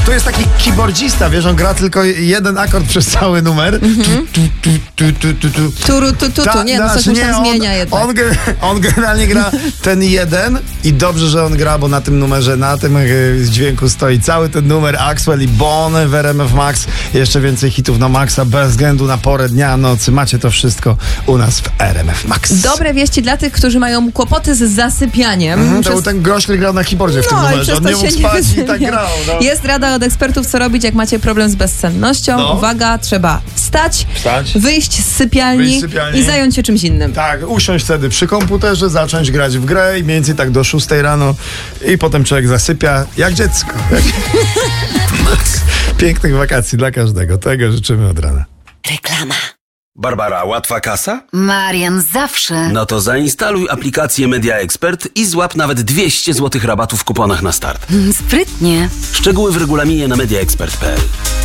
Tu jest taki keyboardzista, wiesz, on gra tylko jeden akord przez cały numer. Coś mu tam zmienia jednak. On generalnie gra ten jeden i dobrze, że on gra, bo na tym numerze, na tym dźwięku stoi cały ten numer. Axwell i Bon w RMF Max. Jeszcze więcej hitów na Maxa, bez względu na porę dnia, nocy. Macie to wszystko u nas w RMF Max. Dobre wieści dla tych, którzy mają kłopoty z zasypianiem. To był ten gość, który grał na keyboardzie w tym numerze. On nie mógł spać i tak grał. No. Jest rada od ekspertów, co robić, jak macie problem z bezsennością. No. Uwaga, trzeba wstać, wyjść z sypialni i zająć się czymś innym. Tak, usiąść wtedy przy komputerze, zacząć grać w grę i mniej więcej tak do 6 rano i potem człowiek zasypia jak dziecko. Max. Pięknych wakacji dla każdego. Tego życzymy od rana. Reklama. Barbara, łatwa kasa? Marian, zawsze. No to zainstaluj aplikację Media Expert i złap nawet 200 zł rabatu w kuponach na start. Sprytnie. Szczegóły w regulaminie na mediaexpert.pl.